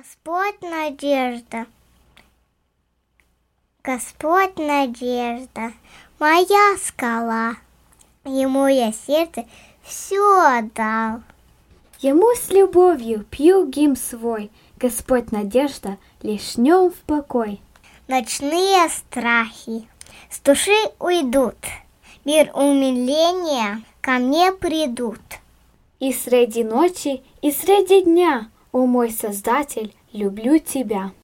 Господь надежда, Господь надежда, моя скала. Ему я сердце все отдал. Ему с любовью пью гимн свой, Господь надежда, лишь днем в покой. Ночные страхи с души уйдут, мир умиления ко мне придут. И среди ночи, и среди дня, о мой Создатель, люблю тебя.